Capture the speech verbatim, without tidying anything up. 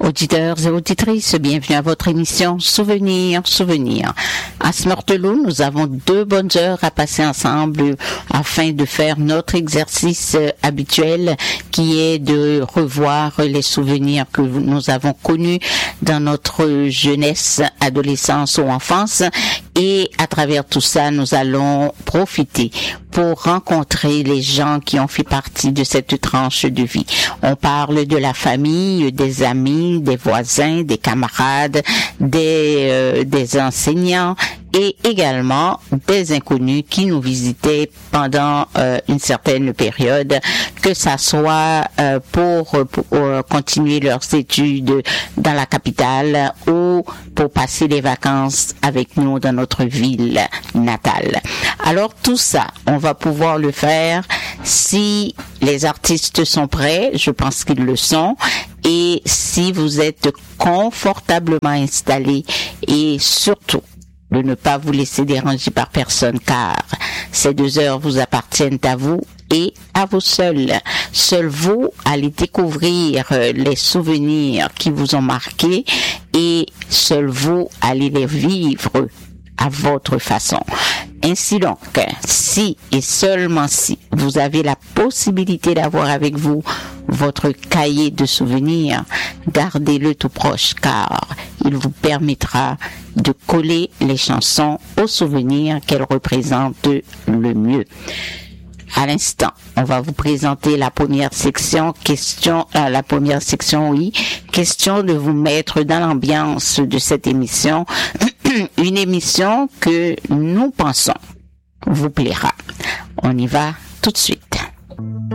Auditeurs et auditrices, bienvenue à votre émission Souvenirs, Souvenirs. À Smurtelou, nous avons deux bonnes heures à passer ensemble afin de faire notre exercice habituel qui est de revoir les souvenirs que nous avons connus dans notre jeunesse, adolescence ou enfance. Et à travers tout ça, nous allons profiter pour rencontrer les gens qui ont fait partie de cette tranche de vie. On parle de la famille, des amis, des voisins, des camarades, des, euh, des enseignants et également des inconnus qui nous visitaient pendant euh, une certaine période, que ça soit euh, pour, pour euh, continuer leurs études dans la capitale ou pour passer les vacances avec nous dans notre ville natale. Alors tout ça, on va pouvoir le faire si les artistes sont prêts, je pense qu'ils le sont, et si vous êtes confortablement installés et surtout de ne pas vous laisser déranger par personne, car ces deux heures vous appartiennent à vous et à vous seuls. Seul vous allez découvrir les souvenirs qui vous ont marqué et seul vous allez les vivre à votre façon. Ainsi donc, si et seulement si vous avez la possibilité d'avoir avec vous votre cahier de souvenirs, gardez-le tout proche car il vous permettra de coller les chansons aux souvenirs qu'elles représentent le mieux. À l'instant, on va vous présenter la première section, question, euh, la première section, oui, question de vous mettre dans l'ambiance de cette émission, une émission que nous pensons vous plaira. On y va tout de suite.